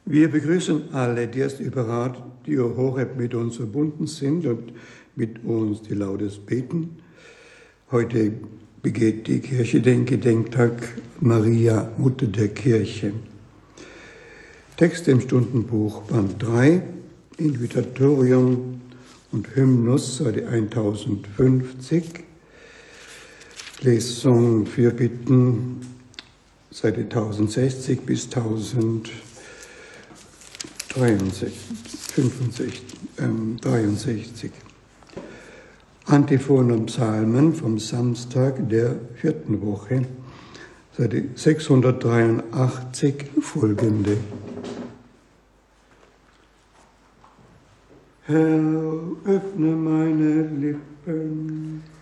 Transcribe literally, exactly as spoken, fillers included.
Wir begrüßen alle, die erst über Radio Horeb mit uns verbunden sind und mit uns die Laudes beten. Heute begeht die Kirche den Gedenktag Maria, Mutter der Kirche. Text im Stundenbuch Band drei, Invitatorium und Hymnus, Seite tausendfünfzig. Lesung für Bitten, Seite tausendsechzig bis tausenddreiundsechzig. Antiphon und Psalmen vom Samstag der vierten Woche, Seite sechshundertdreiundachtzig folgende. Herr, öffne meine Lippen,